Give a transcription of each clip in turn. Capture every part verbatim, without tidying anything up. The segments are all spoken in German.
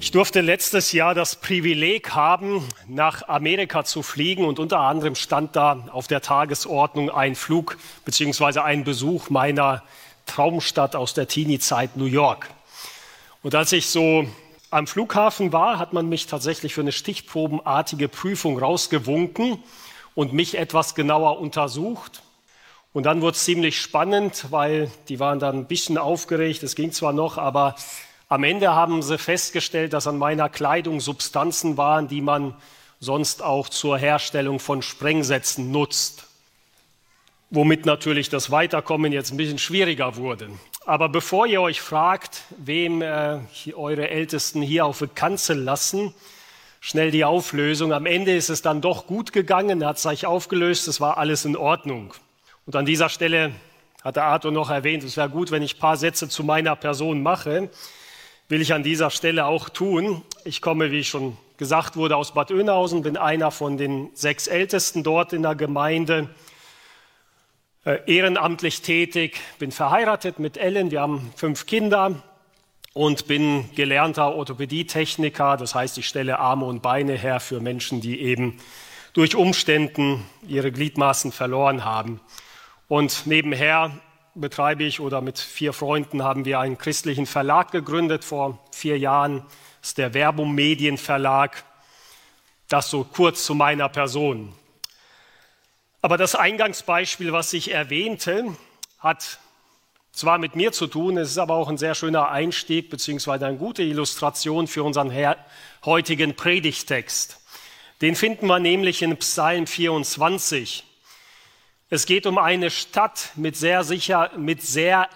Ich durfte letztes Jahr das Privileg haben, nach Amerika zu fliegen und unter anderem stand da auf der Tagesordnung ein Flug bzw. ein Besuch meiner Traumstadt aus der Teenie-Zeit, New York. Und als ich so am Flughafen war, hat man mich tatsächlich für eine stichprobenartige Prüfung rausgewunken und mich etwas genauer untersucht. Und dann wurde es ziemlich spannend, weil die waren dann ein bisschen aufgeregt, es ging zwar noch, aber am Ende haben sie festgestellt, dass an meiner Kleidung Substanzen waren, die man sonst auch zur Herstellung von Sprengsätzen nutzt. Womit natürlich das Weiterkommen jetzt ein bisschen schwieriger wurde. Aber bevor ihr euch fragt, wem äh, eure Ältesten hier auf die Kanzel lassen, schnell die Auflösung. Am Ende ist es dann doch gut gegangen, hat sich aufgelöst, es war alles in Ordnung. Und an dieser Stelle hat der Arthur noch erwähnt, es wäre gut, wenn ich ein paar Sätze zu meiner Person mache. Will ich an dieser Stelle auch tun. Ich komme, wie schon gesagt wurde, aus Bad Oeynhausen, bin einer von den sechs Ältesten dort in der Gemeinde, äh, ehrenamtlich tätig, bin verheiratet mit Ellen, wir haben fünf Kinder und bin gelernter Orthopädietechniker, das heißt, ich stelle Arme und Beine her für Menschen, die eben durch Umständen ihre Gliedmaßen verloren haben. Und nebenher betreibe ich oder mit vier Freunden haben wir einen christlichen Verlag gegründet vor vier Jahren. Das ist der Verbum Medienverlag. Das so kurz zu meiner Person. Aber das Eingangsbeispiel, was ich erwähnte, hat zwar mit mir zu tun, es ist aber auch ein sehr schöner Einstieg beziehungsweise eine gute Illustration für unseren heutigen Predigttext. Den finden wir nämlich in Psalm vierundzwanzig. Es geht um eine Stadt mit sehr sicher, mit sehr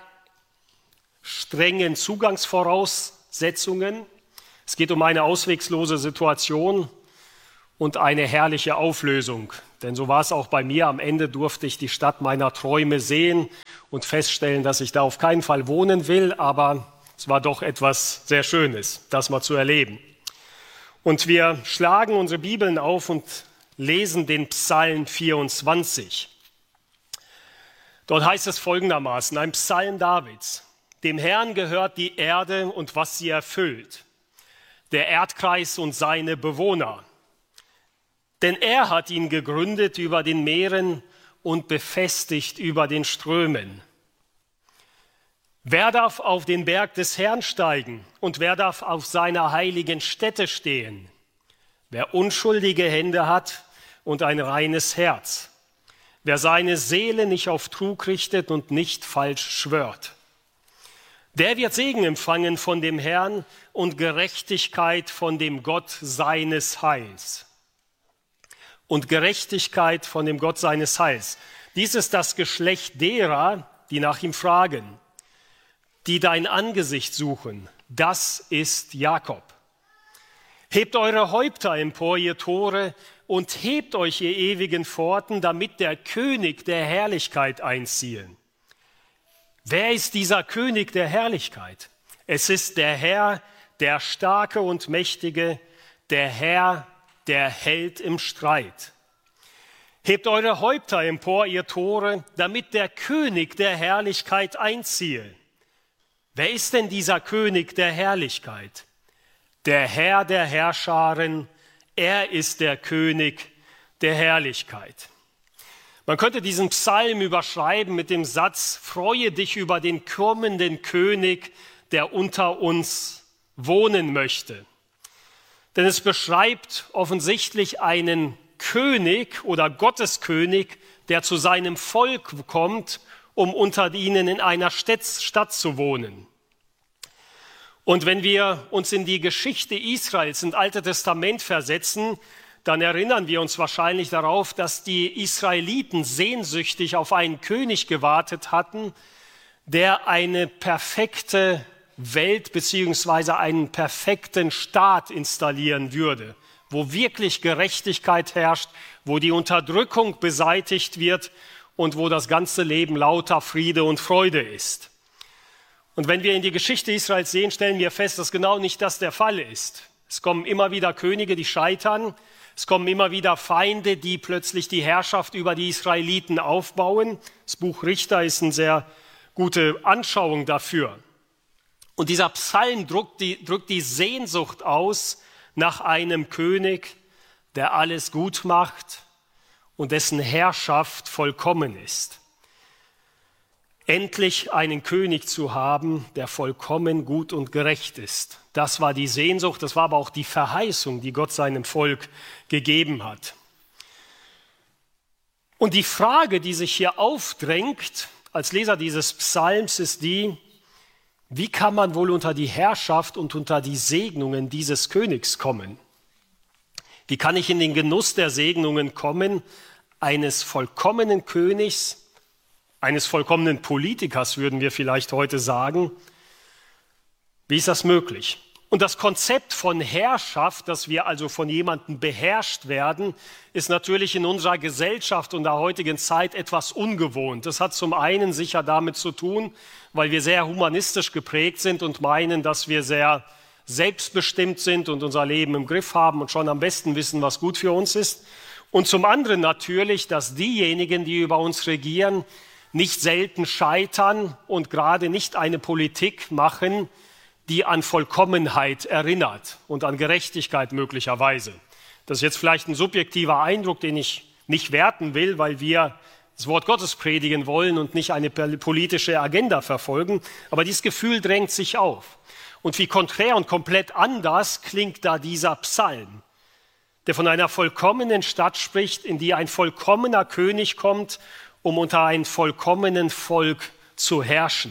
strengen Zugangsvoraussetzungen. Es geht um eine auswegslose Situation und eine herrliche Auflösung. Denn so war es auch bei mir. Am Ende durfte ich die Stadt meiner Träume sehen und feststellen, dass ich da auf keinen Fall wohnen will. Aber es war doch etwas sehr Schönes, das mal zu erleben. Und wir schlagen unsere Bibeln auf und lesen den Psalm vierundzwanzig. Dort heißt es folgendermaßen, ein Psalm Davids. Dem Herrn gehört die Erde und was sie erfüllt, der Erdkreis und seine Bewohner. Denn er hat ihn gegründet über den Meeren und befestigt über den Strömen. Wer darf auf den Berg des Herrn steigen und wer darf auf seiner heiligen Stätte stehen? Wer unschuldige Hände hat und ein reines Herz. Wer seine Seele nicht auf Trug richtet und nicht falsch schwört, der wird Segen empfangen von dem Herrn und Gerechtigkeit von dem Gott seines Heils. Und Gerechtigkeit von dem Gott seines Heils. Dies ist das Geschlecht derer, die nach ihm fragen, die dein Angesicht suchen. Das ist Jakob. Hebt eure Häupter empor, ihr Tore, und hebt euch, ihr ewigen Pforten, damit der König der Herrlichkeit einziehe. Wer ist dieser König der Herrlichkeit? Es ist der Herr, der Starke und Mächtige, der Herr, der Held im Streit. Hebt eure Häupter empor, ihr Tore, damit der König der Herrlichkeit einziehe. Wer ist denn dieser König der Herrlichkeit? Der Herr der Herrscharen, er ist der König der Herrlichkeit. Man könnte diesen Psalm überschreiben mit dem Satz, freue dich über den kommenden König, der unter uns wohnen möchte. Denn es beschreibt offensichtlich einen König oder Gotteskönig, der zu seinem Volk kommt, um unter ihnen in einer Stadt zu wohnen. Und wenn wir uns in die Geschichte Israels, ins Alte Testament versetzen, dann erinnern wir uns wahrscheinlich darauf, dass die Israeliten sehnsüchtig auf einen König gewartet hatten, der eine perfekte Welt bzw. einen perfekten Staat installieren würde, wo wirklich Gerechtigkeit herrscht, wo die Unterdrückung beseitigt wird und wo das ganze Leben lauter Friede und Freude ist. Und wenn wir in die Geschichte Israels sehen, stellen wir fest, dass genau nicht das der Fall ist. Es kommen immer wieder Könige, die scheitern. Es kommen immer wieder Feinde, die plötzlich die Herrschaft über die Israeliten aufbauen. Das Buch Richter ist eine sehr gute Anschauung dafür. Und dieser Psalm drückt die, drückt die Sehnsucht aus nach einem König, der alles gut macht und dessen Herrschaft vollkommen ist. Endlich einen König zu haben, der vollkommen gut und gerecht ist. Das war die Sehnsucht, das war aber auch die Verheißung, die Gott seinem Volk gegeben hat. Und die Frage, die sich hier aufdrängt, als Leser dieses Psalms, ist die: Wie kann man wohl unter die Herrschaft und unter die Segnungen dieses Königs kommen? Wie kann ich in den Genuss der Segnungen kommen, eines vollkommenen Königs, eines vollkommenen Politikers, würden wir vielleicht heute sagen? Wie ist das möglich? Und das Konzept von Herrschaft, dass wir also von jemandem beherrscht werden, ist natürlich in unserer Gesellschaft und der heutigen Zeit etwas ungewohnt. Das hat zum einen sicher damit zu tun, weil wir sehr humanistisch geprägt sind und meinen, dass wir sehr selbstbestimmt sind und unser Leben im Griff haben und schon am besten wissen, was gut für uns ist. Und zum anderen natürlich, dass diejenigen, die über uns regieren, nicht selten scheitern und gerade nicht eine Politik machen, die an Vollkommenheit erinnert und an Gerechtigkeit möglicherweise. Das ist jetzt vielleicht ein subjektiver Eindruck, den ich nicht werten will, weil wir das Wort Gottes predigen wollen und nicht eine politische Agenda verfolgen. Aber dieses Gefühl drängt sich auf. Und wie konträr und komplett anders klingt da dieser Psalm, der von einer vollkommenen Stadt spricht, in die ein vollkommener König kommt, um unter ein vollkommenen Volk zu herrschen.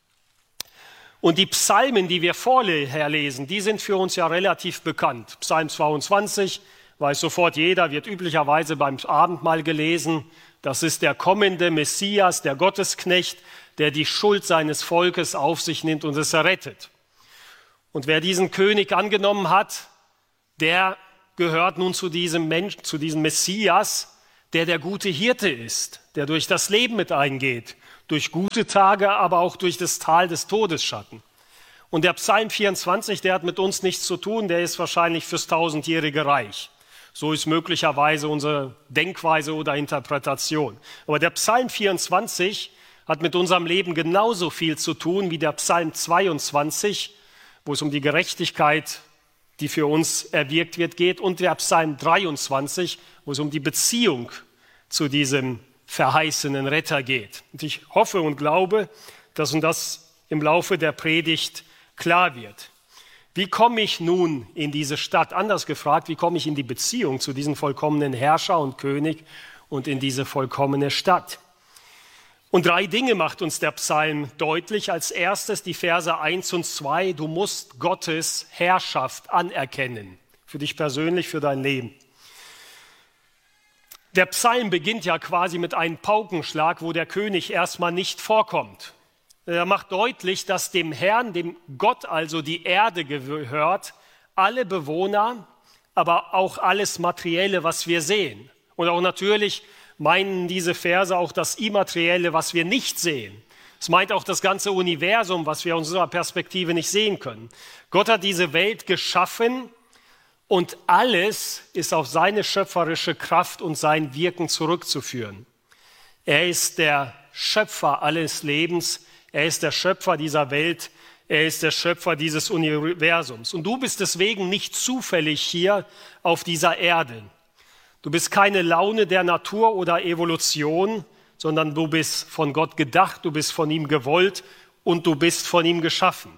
Und die Psalmen, die wir vorher lesen, die sind für uns ja relativ bekannt. Psalm zweiundzwanzig, weiß sofort jeder, wird üblicherweise beim Abendmahl gelesen. Das ist der kommende Messias, der Gottesknecht, der die Schuld seines Volkes auf sich nimmt und es errettet. Und wer diesen König angenommen hat, der gehört nun zu diesem Mensch, zu diesem Messias, der der gute Hirte ist, der durch das Leben mit eingeht, durch gute Tage, aber auch durch das Tal des Todesschatten. Und der Psalm vierundzwanzig, der hat mit uns nichts zu tun, der ist wahrscheinlich fürs tausendjährige Reich. So ist möglicherweise unsere Denkweise oder Interpretation. Aber der Psalm vierundzwanzig hat mit unserem Leben genauso viel zu tun wie der Psalm zweiundzwanzig, wo es um die Gerechtigkeit, die für uns erwirkt wird, geht, und der Psalm dreiundzwanzig, wo es um die Beziehung zu diesem verheißenen Retter geht. Und ich hoffe und glaube, dass uns das im Laufe der Predigt klar wird. Wie komme ich nun in diese Stadt? Anders gefragt, wie komme ich in die Beziehung zu diesem vollkommenen Herrscher und König und in diese vollkommene Stadt? Und drei Dinge macht uns der Psalm deutlich. Als erstes die Verse eins und zwei. Du musst Gottes Herrschaft anerkennen. Für dich persönlich, für dein Leben. Der Psalm beginnt ja quasi mit einem Paukenschlag, wo der König erstmal nicht vorkommt. Er macht deutlich, dass dem Herrn, dem Gott also die Erde gehört, alle Bewohner, aber auch alles Materielle, was wir sehen. Und auch natürlich meinen diese Verse auch das Immaterielle, was wir nicht sehen. Es meint auch das ganze Universum, was wir aus unserer Perspektive nicht sehen können. Gott hat diese Welt geschaffen und alles ist auf seine schöpferische Kraft und sein Wirken zurückzuführen. Er ist der Schöpfer alles Lebens, er ist der Schöpfer dieser Welt, er ist der Schöpfer dieses Universums. Und du bist deswegen nicht zufällig hier auf dieser Erde. Du bist keine Laune der Natur oder Evolution, sondern du bist von Gott gedacht, du bist von ihm gewollt und du bist von ihm geschaffen.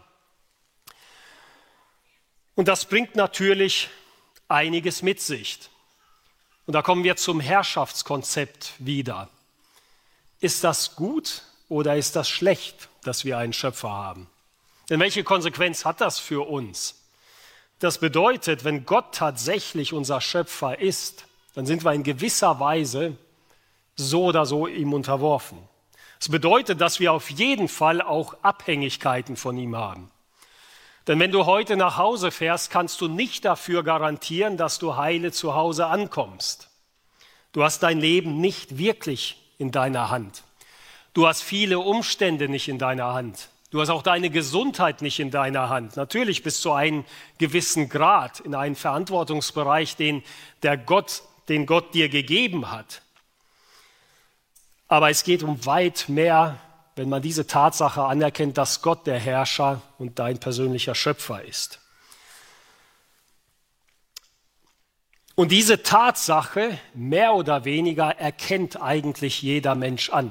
Und das bringt natürlich einiges mit sich. Und da kommen wir zum Herrschaftskonzept wieder. Ist das gut oder ist das schlecht, dass wir einen Schöpfer haben? Denn welche Konsequenz hat das für uns? Das bedeutet, wenn Gott tatsächlich unser Schöpfer ist, dann sind wir in gewisser Weise so oder so ihm unterworfen. Das bedeutet, dass wir auf jeden Fall auch Abhängigkeiten von ihm haben. Denn wenn du heute nach Hause fährst, kannst du nicht dafür garantieren, dass du heile zu Hause ankommst. Du hast dein Leben nicht wirklich in deiner Hand. Du hast viele Umstände nicht in deiner Hand. Du hast auch deine Gesundheit nicht in deiner Hand. Natürlich bis zu einem gewissen Grad in einem Verantwortungsbereich, den der Gott, den Gott dir gegeben hat. Aber es geht um weit mehr wenn man diese Tatsache anerkennt, dass Gott der Herrscher und dein persönlicher Schöpfer ist. Und diese Tatsache, mehr oder weniger, erkennt eigentlich jeder Mensch an.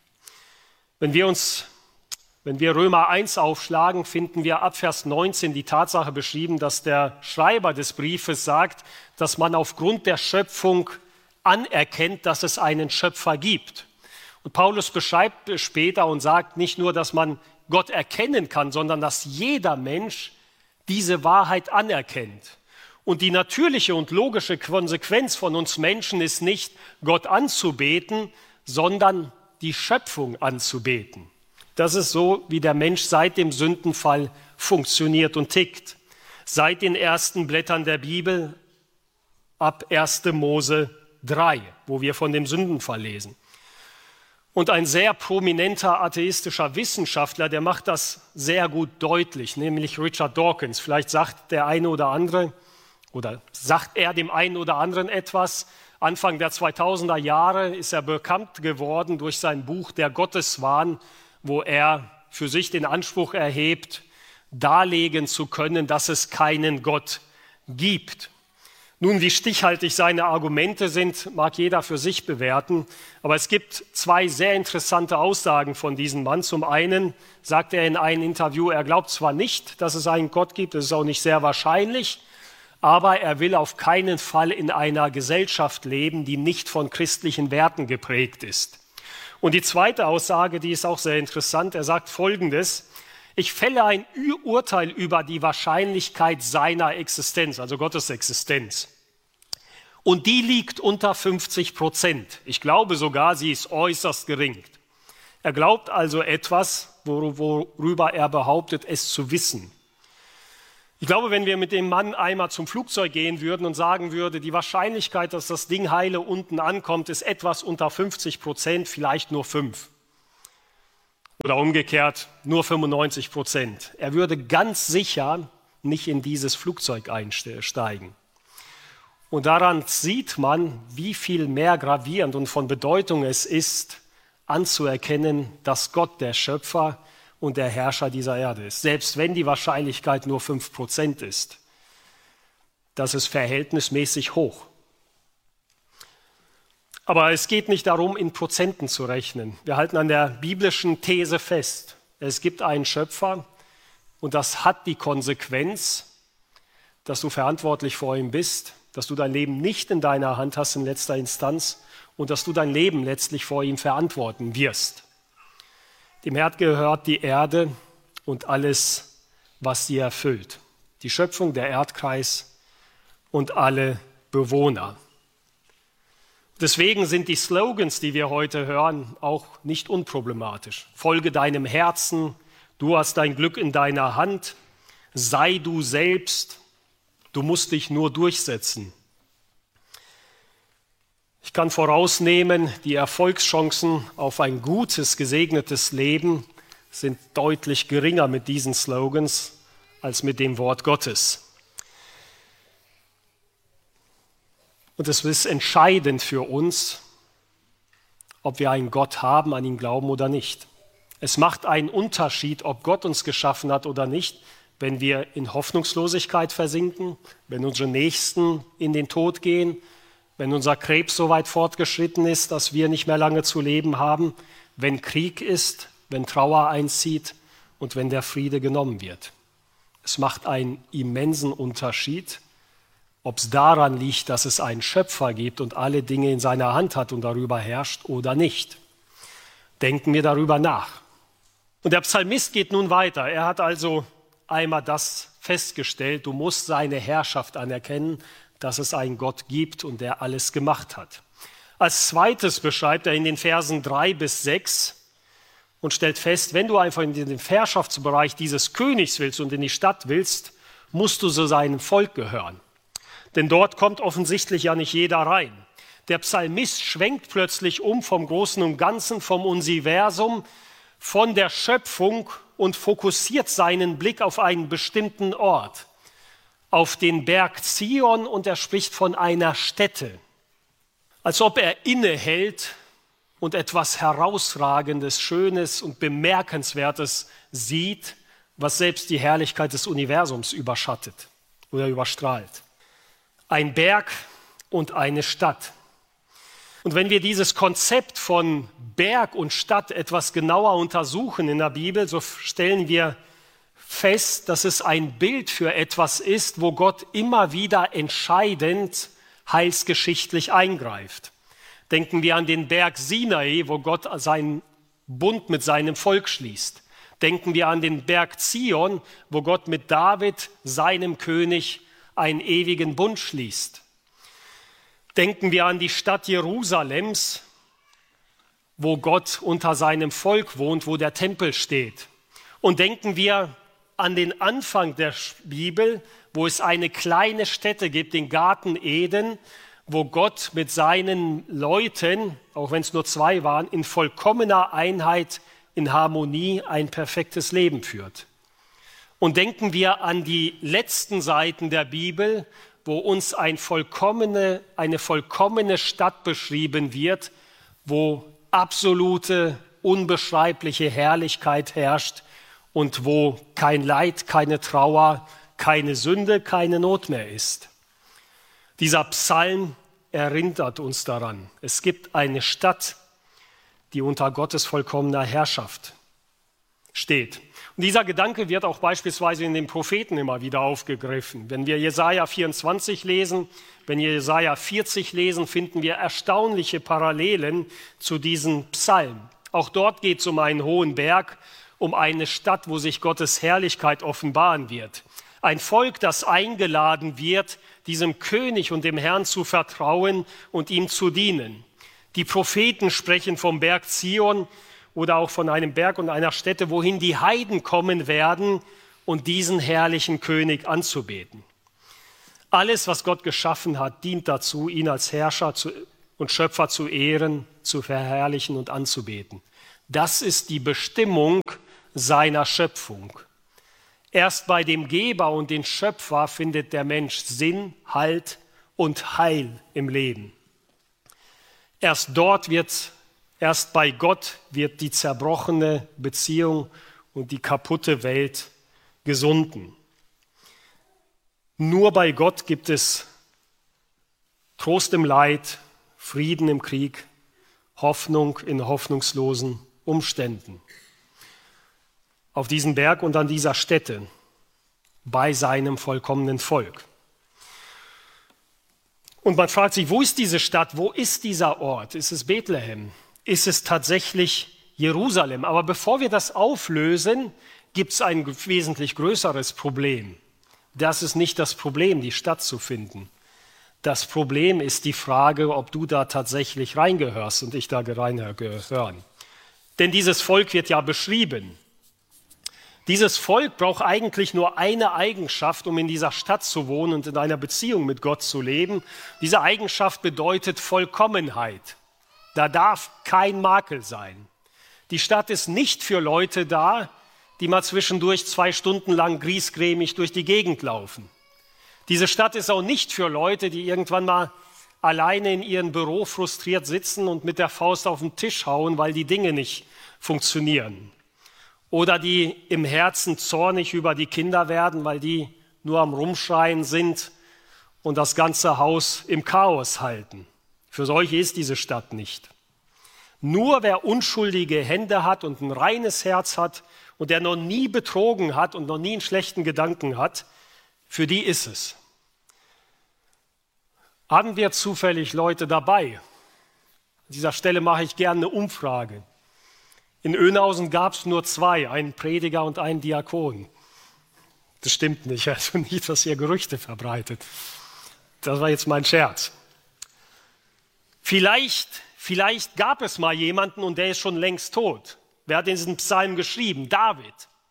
Wenn wir uns, wenn wir Römer eins aufschlagen, finden wir ab Vers neunzehn die Tatsache beschrieben, dass der Schreiber des Briefes sagt, dass man aufgrund der Schöpfung anerkennt, dass es einen Schöpfer gibt. Und Paulus beschreibt es später und sagt nicht nur, dass man Gott erkennen kann, sondern dass jeder Mensch diese Wahrheit anerkennt. Und die natürliche und logische Konsequenz von uns Menschen ist nicht, Gott anzubeten, sondern die Schöpfung anzubeten. Das ist so, wie der Mensch seit dem Sündenfall funktioniert und tickt. Seit den ersten Blättern der Bibel, ab erster Mose drei, wo wir von dem Sündenfall lesen. Und ein sehr prominenter atheistischer Wissenschaftler, der macht das sehr gut deutlich, nämlich Richard Dawkins. Vielleicht sagt der eine oder andere, oder sagt er dem einen oder anderen etwas. Anfang der zweitausender Jahre ist er bekannt geworden durch sein Buch Der Gotteswahn, wo er für sich den Anspruch erhebt, darlegen zu können, dass es keinen Gott gibt. Nun, wie stichhaltig seine Argumente sind, mag jeder für sich bewerten, aber es gibt zwei sehr interessante Aussagen von diesem Mann. Zum einen sagt er in einem Interview, er glaubt zwar nicht, dass es einen Gott gibt, das ist auch nicht sehr wahrscheinlich, aber er will auf keinen Fall in einer Gesellschaft leben, die nicht von christlichen Werten geprägt ist. Und die zweite Aussage, die ist auch sehr interessant, er sagt Folgendes: Ich fälle ein Urteil über die Wahrscheinlichkeit seiner Existenz, also Gottes Existenz. Und die liegt unter fünfzig Prozent. Ich glaube sogar, sie ist äußerst gering. Er glaubt also etwas, worüber er behauptet, es zu wissen. Ich glaube, wenn wir mit dem Mann einmal zum Flugzeug gehen würden und sagen würde, die Wahrscheinlichkeit, dass das Ding heile unten ankommt, ist etwas unter fünfzig Prozent, vielleicht nur fünf. Oder umgekehrt, nur fünfundneunzig Prozent. Er würde ganz sicher nicht in dieses Flugzeug einsteigen. Und daran sieht man, wie viel mehr gravierend und von Bedeutung es ist, anzuerkennen, dass Gott der Schöpfer und der Herrscher dieser Erde ist. Selbst wenn die Wahrscheinlichkeit nur fünf Prozent ist. Das ist verhältnismäßig hoch. Aber es geht nicht darum, in Prozenten zu rechnen. Wir halten an der biblischen These fest. Es gibt einen Schöpfer und das hat die Konsequenz, dass du verantwortlich vor ihm bist, dass du dein Leben nicht in deiner Hand hast in letzter Instanz und dass du dein Leben letztlich vor ihm verantworten wirst. Dem Herrn gehört die Erde und alles, was sie erfüllt. Die Schöpfung, der Erdkreis und alle Bewohner. Deswegen sind die Slogans, die wir heute hören, auch nicht unproblematisch. Folge deinem Herzen, du hast dein Glück in deiner Hand, sei du selbst, du musst dich nur durchsetzen. Ich kann vorausnehmen, die Erfolgschancen auf ein gutes, gesegnetes Leben sind deutlich geringer mit diesen Slogans als mit dem Wort Gottes. Und es ist entscheidend für uns, ob wir einen Gott haben, an ihn glauben oder nicht. Es macht einen Unterschied, ob Gott uns geschaffen hat oder nicht, wenn wir in Hoffnungslosigkeit versinken, wenn unsere Nächsten in den Tod gehen, wenn unser Krebs so weit fortgeschritten ist, dass wir nicht mehr lange zu leben haben, wenn Krieg ist, wenn Trauer einzieht und wenn der Friede genommen wird. Es macht einen immensen Unterschied, ob es daran liegt, dass es einen Schöpfer gibt und alle Dinge in seiner Hand hat und darüber herrscht oder nicht. Denken wir darüber nach. Und der Psalmist geht nun weiter. Er hat also einmal das festgestellt, du musst seine Herrschaft anerkennen, dass es einen Gott gibt und der alles gemacht hat. Als zweites beschreibt er in den Versen drei bis sechs und stellt fest, wenn du einfach in den Herrschaftsbereich dieses Königs willst und in die Stadt willst, musst du zu seinem Volk gehören. Denn dort kommt offensichtlich ja nicht jeder rein. Der Psalmist schwenkt plötzlich um vom Großen und Ganzen, vom Universum, von der Schöpfung und fokussiert seinen Blick auf einen bestimmten Ort, auf den Berg Zion, und er spricht von einer Stätte. Als ob er innehält und etwas Herausragendes, Schönes und Bemerkenswertes sieht, was selbst die Herrlichkeit des Universums überschattet oder überstrahlt. Ein Berg und eine Stadt. Und wenn wir dieses Konzept von Berg und Stadt etwas genauer untersuchen in der Bibel, so stellen wir fest, dass es ein Bild für etwas ist, wo Gott immer wieder entscheidend heilsgeschichtlich eingreift. Denken wir an den Berg Sinai, wo Gott seinen Bund mit seinem Volk schließt. Denken wir an den Berg Zion, wo Gott mit David, seinem König, einen ewigen Bund schließt. Denken wir an die Stadt Jerusalems, wo Gott unter seinem Volk wohnt, wo der Tempel steht. Und denken wir an den Anfang der Bibel, wo es eine kleine Stätte gibt, den Garten Eden, wo Gott mit seinen Leuten, auch wenn es nur zwei waren, in vollkommener Einheit, in Harmonie ein perfektes Leben führt. Und denken wir an die letzten Seiten der Bibel, wo uns ein vollkommene, eine vollkommene Stadt beschrieben wird, wo absolute, unbeschreibliche Herrlichkeit herrscht und wo kein Leid, keine Trauer, keine Sünde, keine Not mehr ist. Dieser Psalm erinnert uns daran, es gibt eine Stadt, die unter Gottes vollkommener Herrschaft steht. Und dieser Gedanke wird auch beispielsweise in den Propheten immer wieder aufgegriffen. Wenn wir Jesaja vierundzwanzig lesen, wenn wir Jesaja vierzig lesen, finden wir erstaunliche Parallelen zu diesem Psalm. Auch dort geht es um einen hohen Berg, um eine Stadt, wo sich Gottes Herrlichkeit offenbaren wird. Ein Volk, das eingeladen wird, diesem König und dem Herrn zu vertrauen und ihm zu dienen. Die Propheten sprechen vom Berg Zion oder auch von einem Berg und einer Stätte, wohin die Heiden kommen werden und diesen herrlichen König anzubeten. Alles, was Gott geschaffen hat, dient dazu, ihn als Herrscher und Schöpfer zu ehren, zu verherrlichen und anzubeten. Das ist die Bestimmung seiner Schöpfung. Erst bei dem Geber und dem Schöpfer findet der Mensch Sinn, Halt und Heil im Leben. Erst dort wird, erst bei Gott wird die zerbrochene Beziehung und die kaputte Welt gesunden. Nur bei Gott gibt es Trost im Leid, Frieden im Krieg, Hoffnung in hoffnungslosen Umständen. Auf diesem Berg und an dieser Stätte, bei seinem vollkommenen Volk. Und man fragt sich, wo ist diese Stadt, wo ist dieser Ort? Ist es Bethlehem? Ist es tatsächlich Jerusalem? Aber bevor wir das auflösen, gibt es ein wesentlich größeres Problem. Das ist nicht das Problem, die Stadt zu finden. Das Problem ist die Frage, ob du da tatsächlich reingehörst und ich da reingehören. Denn dieses Volk wird ja beschrieben. Dieses Volk braucht eigentlich nur eine Eigenschaft, um in dieser Stadt zu wohnen und in einer Beziehung mit Gott zu leben. Diese Eigenschaft bedeutet Vollkommenheit. Da darf kein Makel sein. Die Stadt ist nicht für Leute da, die mal zwischendurch zwei Stunden lang griesgrämig durch die Gegend laufen. Diese Stadt ist auch nicht für Leute, die irgendwann mal alleine in ihrem Büro frustriert sitzen und mit der Faust auf den Tisch hauen, weil die Dinge nicht funktionieren. Oder die im Herzen zornig über die Kinder werden, weil die nur am Rumschreien sind und das ganze Haus im Chaos halten. Für solche ist diese Stadt nicht. Nur wer unschuldige Hände hat und ein reines Herz hat und der noch nie betrogen hat und noch nie einen schlechten Gedanken hat, für die ist es. Haben wir zufällig Leute dabei? An dieser Stelle mache ich gerne eine Umfrage. In Önhausen gab es nur zwei, einen Prediger und einen Diakon. Das stimmt nicht, also nicht, dass ihr Gerüchte verbreitet. Das war jetzt mein Scherz. Vielleicht, vielleicht gab es mal jemanden und der ist schon längst tot. Wer hat diesen Psalm geschrieben? David.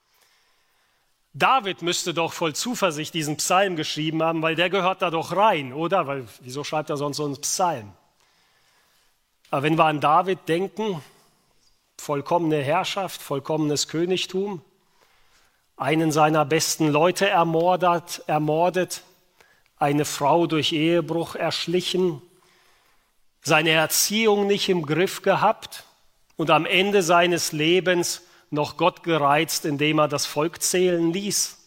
David müsste doch voll Zuversicht diesen Psalm geschrieben haben, weil der gehört da doch rein, oder? Weil wieso schreibt er sonst so einen Psalm? Aber wenn wir an David denken, vollkommene Herrschaft, vollkommenes Königtum, einen seiner besten Leute ermordet, ermordet, eine Frau durch Ehebruch erschlichen, seine Erziehung nicht im Griff gehabt und am Ende seines Lebens noch Gott gereizt, indem er das Volk zählen ließ.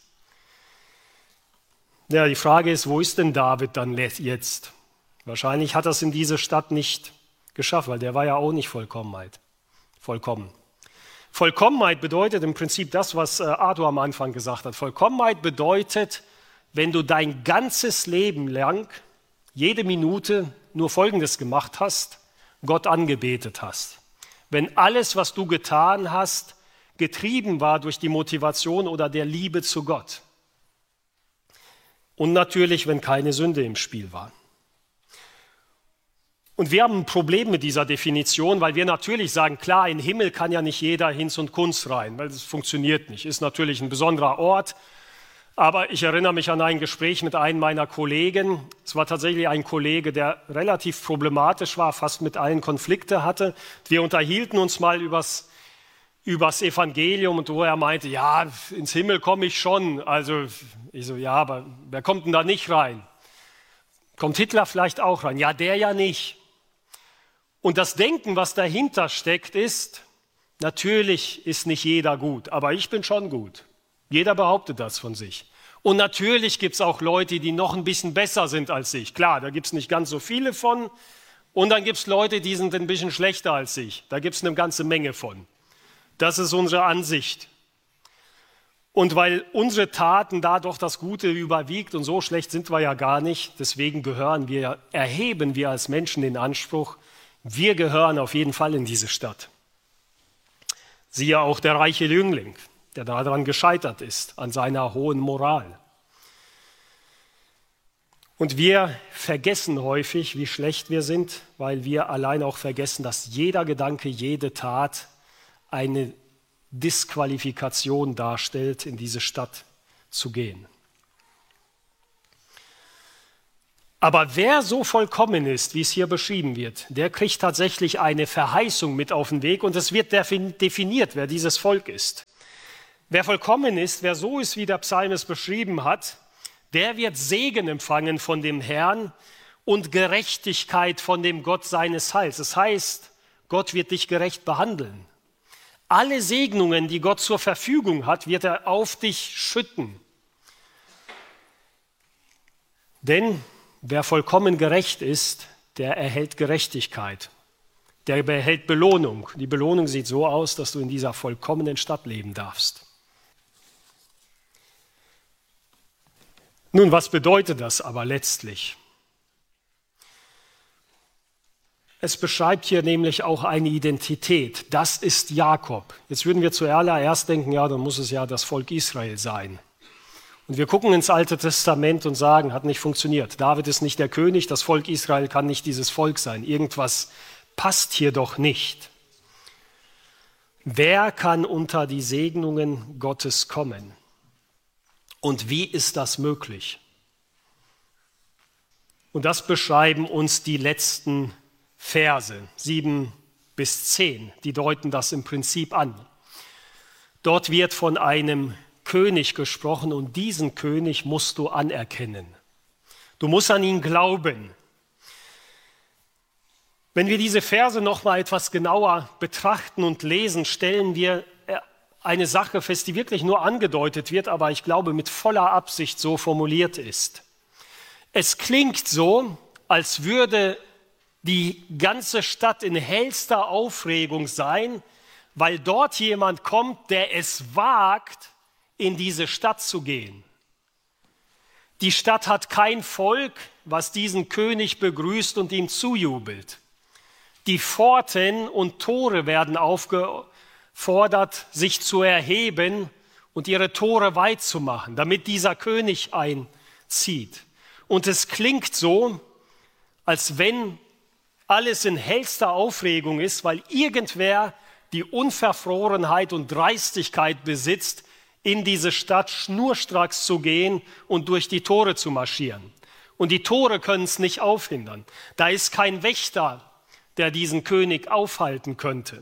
Ja, die Frage ist, wo ist denn David dann jetzt? Wahrscheinlich hat er es in diese Stadt nicht geschafft, weil der war ja auch nicht Vollkommenheit. Vollkommen. Vollkommenheit bedeutet im Prinzip das, was Arthur am Anfang gesagt hat. Vollkommenheit bedeutet, wenn du dein ganzes Leben lang, jede Minute nur Folgendes gemacht hast, Gott angebetet hast. Wenn alles, was du getan hast, getrieben war durch die Motivation oder der Liebe zu Gott. Und natürlich, wenn keine Sünde im Spiel war. Und wir haben ein Problem mit dieser Definition, weil wir natürlich sagen, klar, in den Himmel kann ja nicht jeder Hinz und Kunz rein, weil das funktioniert nicht. Ist natürlich ein besonderer Ort, aber ich erinnere mich an ein Gespräch mit einem meiner Kollegen. Es war tatsächlich ein Kollege, der relativ problematisch war, fast mit allen Konflikte hatte. Wir unterhielten uns mal übers, übers Evangelium und wo er meinte, ja, ins Himmel komme ich schon. Also ich so, ja, aber wer kommt denn da nicht rein? Kommt Hitler vielleicht auch rein? Ja, der ja nicht. Und das Denken, was dahinter steckt, ist, natürlich ist nicht jeder gut, aber ich bin schon gut. Jeder behauptet das von sich. Und natürlich gibt es auch Leute, die noch ein bisschen besser sind als ich. Klar, da gibt es nicht ganz so viele von. Und dann gibt es Leute, die sind ein bisschen schlechter als ich. Da gibt es eine ganze Menge von. Das ist unsere Ansicht. Und weil unsere Taten da doch das Gute überwiegt und so schlecht sind wir ja gar nicht, deswegen gehören wir, erheben wir als Menschen den Anspruch, wir gehören auf jeden Fall in diese Stadt. Siehe auch der reiche Jüngling, der daran gescheitert ist, an seiner hohen Moral. Und wir vergessen häufig, wie schlecht wir sind, weil wir allein auch vergessen, dass jeder Gedanke, jede Tat eine Disqualifikation darstellt, in diese Stadt zu gehen. Aber wer so vollkommen ist, wie es hier beschrieben wird, der kriegt tatsächlich eine Verheißung mit auf den Weg und es wird definiert, wer dieses Volk ist. Wer vollkommen ist, wer so ist, wie der Psalm es beschrieben hat, der wird Segen empfangen von dem Herrn und Gerechtigkeit von dem Gott seines Heils. Das heißt, Gott wird dich gerecht behandeln. Alle Segnungen, die Gott zur Verfügung hat, wird er auf dich schütten. Denn wer vollkommen gerecht ist, der erhält Gerechtigkeit. Der erhält Belohnung. Die Belohnung sieht so aus, dass du in dieser vollkommenen Stadt leben darfst. Nun, was bedeutet das aber letztlich? Es beschreibt hier nämlich auch eine Identität. Das ist Jakob. Jetzt würden wir zuallererst denken, ja, dann muss es ja das Volk Israel sein. Und wir gucken ins Alte Testament und sagen, hat nicht funktioniert. David ist nicht der König, das Volk Israel kann nicht dieses Volk sein. Irgendwas passt hier doch nicht. Wer kann unter die Segnungen Gottes kommen? Und wie ist das möglich? Und das beschreiben uns die letzten Verse, sieben bis zehn, die deuten das im Prinzip an. Dort wird von einem König gesprochen und diesen König musst du anerkennen. Du musst an ihn glauben. Wenn wir diese Verse noch mal etwas genauer betrachten und lesen, stellen wir eine Sache fest, die wirklich nur angedeutet wird, aber ich glaube mit voller Absicht so formuliert ist. Es klingt so, als würde die ganze Stadt in hellster Aufregung sein, weil dort jemand kommt, der es wagt, in diese Stadt zu gehen. Die Stadt hat kein Volk, was diesen König begrüßt und ihm zujubelt. Die Pforten und Tore werden aufgefordert, sich zu erheben und ihre Tore weit zu machen, damit dieser König einzieht. Und es klingt so, als wenn alles in hellster Aufregung ist, weil irgendwer die Unverfrorenheit und Dreistigkeit besitzt, in diese Stadt schnurstracks zu gehen und durch die Tore zu marschieren. Und die Tore können es nicht aufhindern. Da ist kein Wächter, der diesen König aufhalten könnte.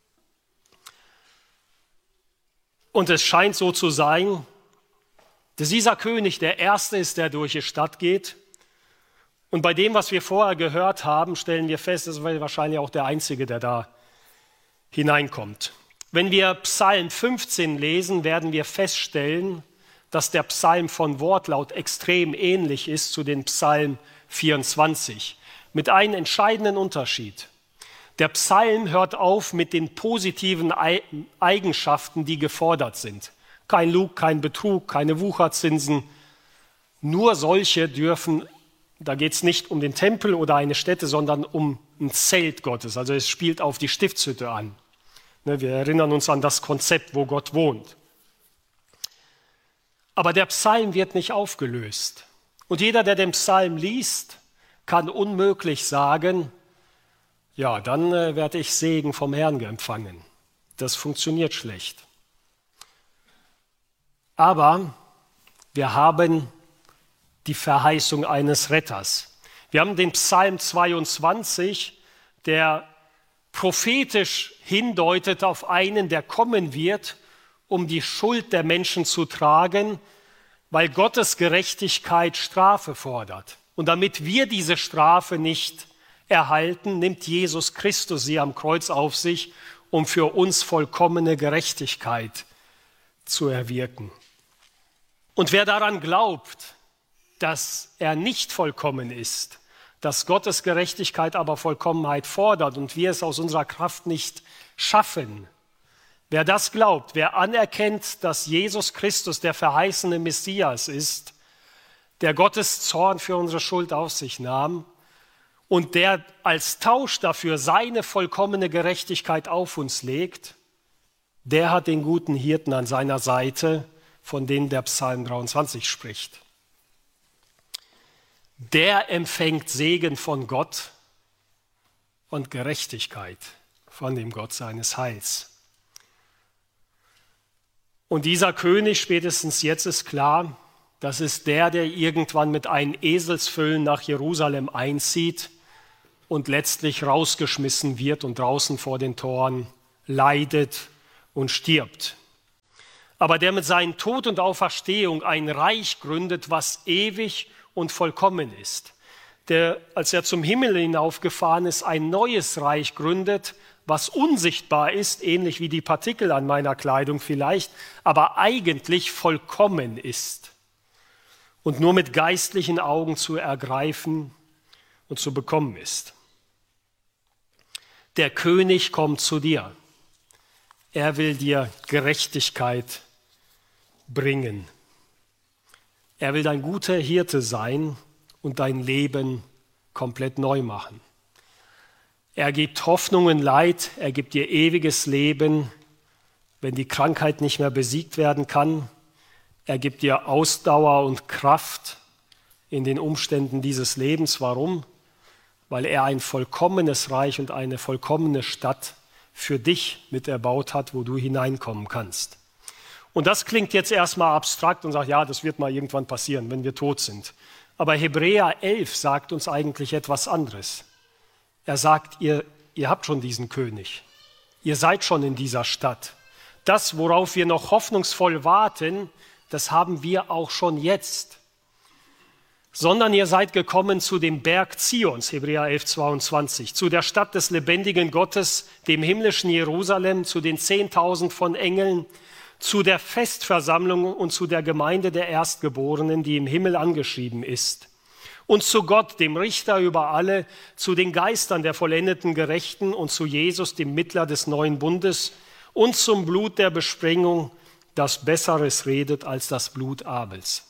Und es scheint so zu sein, dass dieser König der Erste ist, der durch die Stadt geht. Und bei dem, was wir vorher gehört haben, stellen wir fest, das ist wahrscheinlich auch der Einzige, der da hineinkommt. Wenn wir Psalm fünfzehn lesen, werden wir feststellen, dass der Psalm von Wortlaut extrem ähnlich ist zu den Psalm vierundzwanzig, mit einem entscheidenden Unterschied. Der Psalm hört auf mit den positiven Eigenschaften, die gefordert sind. Kein Lug, kein Betrug, keine Wucherzinsen. Nur solche dürfen, da geht es nicht um den Tempel oder eine Stätte, sondern um ein Zelt Gottes. Also es spielt auf die Stiftshütte an. Wir erinnern uns an das Konzept, wo Gott wohnt. Aber der Psalm wird nicht aufgelöst. Und jeder, der den Psalm liest, kann unmöglich sagen, ja, dann äh, werde ich Segen vom Herrn empfangen. Das funktioniert schlecht. Aber wir haben die Verheißung eines Retters. Wir haben den Psalm zweiundzwanzig, der prophetisch hindeutet auf einen, der kommen wird, um die Schuld der Menschen zu tragen, weil Gottes Gerechtigkeit Strafe fordert. Und damit wir diese Strafe nicht erhalten, nimmt Jesus Christus sie am Kreuz auf sich, um für uns vollkommene Gerechtigkeit zu erwirken. Und wer daran glaubt, dass er nicht vollkommen ist, dass Gottes Gerechtigkeit aber Vollkommenheit fordert und wir es aus unserer Kraft nicht schaffen, wer das glaubt, wer anerkennt, dass Jesus Christus der verheißene Messias ist, der Gottes Zorn für unsere Schuld auf sich nahm und der als Tausch dafür seine vollkommene Gerechtigkeit auf uns legt, der hat den guten Hirten an seiner Seite, von dem der Psalm dreiundzwanzig spricht. Der empfängt Segen von Gott und Gerechtigkeit von dem Gott seines Heils. Und dieser König, spätestens jetzt ist klar, das ist der, der irgendwann mit einem Eselsfüllen nach Jerusalem einzieht und letztlich rausgeschmissen wird und draußen vor den Toren leidet und stirbt. Aber der mit seinem Tod und Auferstehung ein Reich gründet, was ewig und vollkommen ist. Der, als er zum Himmel hinaufgefahren ist, ein neues Reich gründet, was unsichtbar ist, ähnlich wie die Partikel an meiner Kleidung vielleicht, aber eigentlich vollkommen ist und nur mit geistlichen Augen zu ergreifen und zu bekommen ist. Der König kommt zu dir. Er will dir Gerechtigkeit bringen. Er will dein guter Hirte sein und dein Leben komplett neu machen. Er gibt Hoffnung und Leid, er gibt dir ewiges Leben, wenn die Krankheit nicht mehr besiegt werden kann. Er gibt dir Ausdauer und Kraft in den Umständen dieses Lebens. Warum? Weil er ein vollkommenes Reich und eine vollkommene Stadt für dich mit erbaut hat, wo du hineinkommen kannst. Und das klingt jetzt erstmal abstrakt und sagt, ja, das wird mal irgendwann passieren, wenn wir tot sind. Aber Hebräer elf sagt uns eigentlich etwas anderes. Er sagt, ihr, ihr habt schon diesen König. Ihr seid schon in dieser Stadt. Das, worauf wir noch hoffnungsvoll warten, das haben wir auch schon jetzt. Sondern ihr seid gekommen zu dem Berg Zions, Hebräer elf, zweiundzwanzig, zu der Stadt des lebendigen Gottes, dem himmlischen Jerusalem, zu den Zehntausend von Engeln, zu der Festversammlung und zu der Gemeinde der Erstgeborenen, die im Himmel angeschrieben ist. Und zu Gott, dem Richter über alle, zu den Geistern der vollendeten Gerechten und zu Jesus, dem Mittler des neuen Bundes und zum Blut der Besprengung, das Besseres redet als das Blut Abels.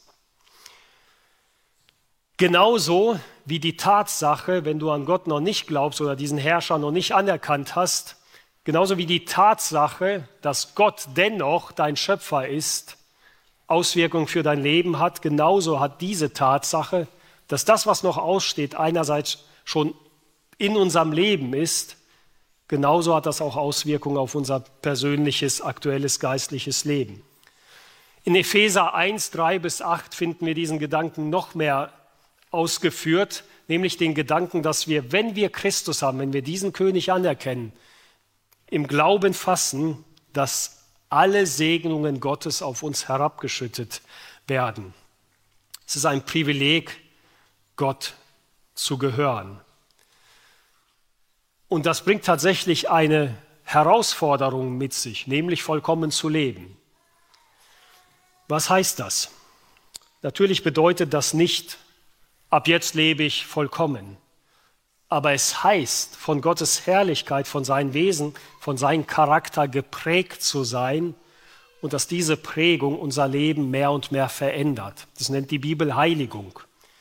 Genauso wie die Tatsache, wenn du an Gott noch nicht glaubst oder diesen Herrscher noch nicht anerkannt hast, genauso wie die Tatsache, dass Gott dennoch dein Schöpfer ist, Auswirkungen für dein Leben hat, genauso hat diese Tatsache, dass das, was noch aussteht, einerseits schon in unserem Leben ist, genauso hat das auch Auswirkungen auf unser persönliches, aktuelles, geistliches Leben. In Epheser eins, drei bis acht finden wir diesen Gedanken noch mehr ausgeführt, nämlich den Gedanken, dass wir, wenn wir Christus haben, wenn wir diesen König anerkennen, im Glauben fassen, dass alle Segnungen Gottes auf uns herabgeschüttet werden. Es ist ein Privileg, Gott zu gehören. Und das bringt tatsächlich eine Herausforderung mit sich, nämlich vollkommen zu leben. Was heißt das? Natürlich bedeutet das nicht, ab jetzt lebe ich vollkommen. Aber es heißt, von Gottes Herrlichkeit, von seinem Wesen, von seinem Charakter geprägt zu sein und dass diese Prägung unser Leben mehr und mehr verändert. Das nennt die Bibel Heiligung.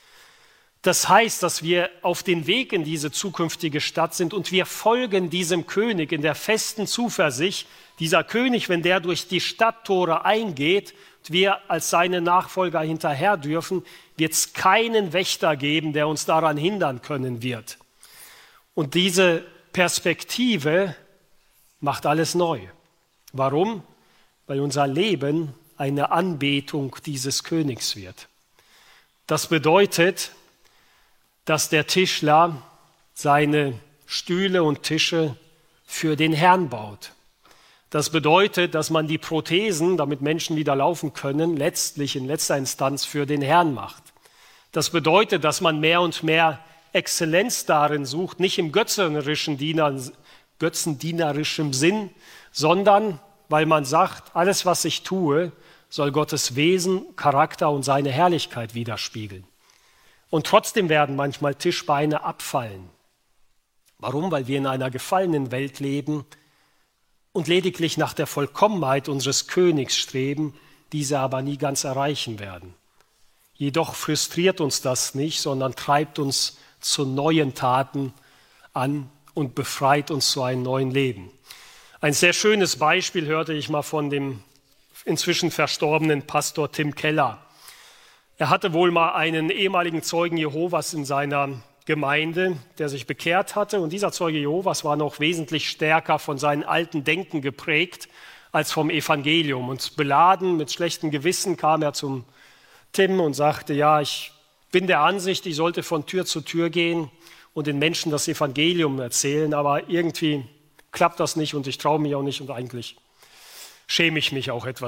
Das heißt, dass wir auf den Weg in diese zukünftige Stadt sind und wir folgen diesem König in der festen Zuversicht. Dieser König, wenn der durch die Stadttore eingeht und wir als seine Nachfolger hinterher dürfen, wird es keinen Wächter geben, der uns daran hindern können wird. Und diese Perspektive macht alles neu. Warum? Weil unser Leben eine Anbetung dieses Königs wird. Das bedeutet, dass der Tischler seine Stühle und Tische für den Herrn baut. Das bedeutet, dass man die Prothesen, damit Menschen wieder laufen können, letztlich in letzter Instanz für den Herrn macht. Das bedeutet, dass man mehr und mehr Exzellenz darin sucht, nicht im götzendienerischen götzendienerischen Sinn, sondern weil man sagt, alles, was ich tue, soll Gottes Wesen, Charakter und seine Herrlichkeit widerspiegeln. Und trotzdem werden manchmal Tischbeine abfallen. Warum? Weil wir in einer gefallenen Welt leben und lediglich nach der Vollkommenheit unseres Königs streben, diese aber nie ganz erreichen werden. Jedoch frustriert uns das nicht, sondern treibt uns zu neuen Taten an und befreit uns zu einem neuen Leben. Ein sehr schönes Beispiel hörte ich mal von dem inzwischen verstorbenen Pastor Tim Keller. Er hatte wohl mal einen ehemaligen Zeugen Jehovas in seiner Gemeinde, der sich bekehrt hatte. Und dieser Zeuge Jehovas war noch wesentlich stärker von seinem alten Denken geprägt als vom Evangelium. Und beladen mit schlechtem Gewissen kam er zum Tim und sagte, ja, ich bin der Ansicht, ich sollte von Tür zu Tür gehen und den Menschen das Evangelium erzählen, aber irgendwie klappt das nicht und ich traue mich auch nicht und eigentlich schäme ich mich auch etwas